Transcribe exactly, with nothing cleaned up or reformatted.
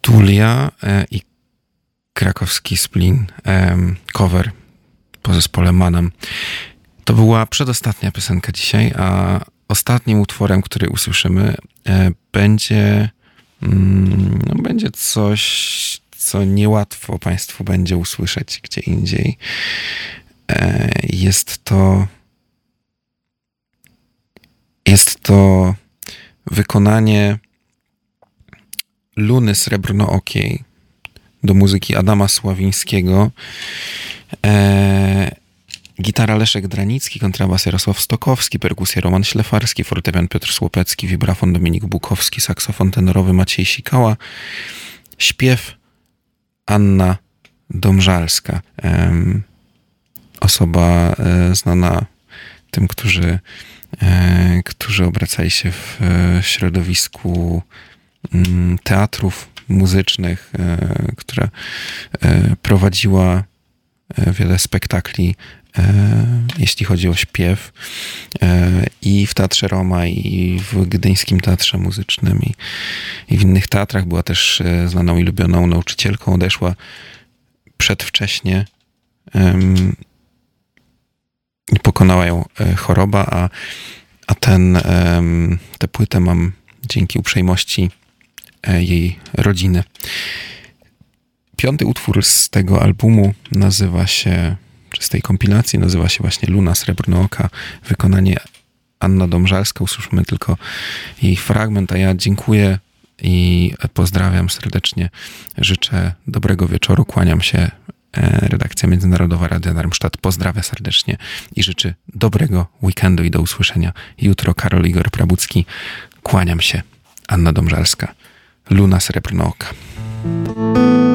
Tulia i krakowski Splin, cover po zespole Manam. To była przedostatnia piosenka dzisiaj, a ostatnim utworem, który usłyszymy, będzie, no, będzie coś, co niełatwo Państwu będzie usłyszeć gdzie indziej. Jest to jest to wykonanie Luny Srebrnookiej do muzyki Adama Sławińskiego. E, gitara Leszek Dranicki, kontrabas Jarosław Stokowski, perkusja Roman Ślefarski, fortepian Piotr Słopecki, wibrafon Dominik Bukowski, saksofon tenorowy Maciej Sikała, śpiew Anna Domżalska. E, osoba e, znana tym, którzy, e, którzy obracali się w e, środowisku m, teatrów muzycznych, e, która e, prowadziła e, wiele spektakli, e, jeśli chodzi o śpiew, e, i w Teatrze Roma, i w Gdyńskim Teatrze Muzycznym, i, i w innych teatrach. Była też e, znaną i lubioną nauczycielką. Odeszła przedwcześnie e, i pokonała ją e, choroba, a, a ten, e, tę płytę mam dzięki uprzejmości jej rodziny. Piąty utwór z tego albumu nazywa się, czy z tej kompilacji nazywa się właśnie Luna Srebrnooka, wykonanie Anna Domżalska. Usłyszymy tylko jej fragment, a ja dziękuję i pozdrawiam serdecznie. Życzę dobrego wieczoru, kłaniam się. Redakcja Międzynarodowa Radia Darmstadt pozdrawia serdecznie i życzy dobrego weekendu i do usłyszenia jutro. Karol Igor Prabucki, kłaniam się. Anna Domżalska, Luna Srebrnooka.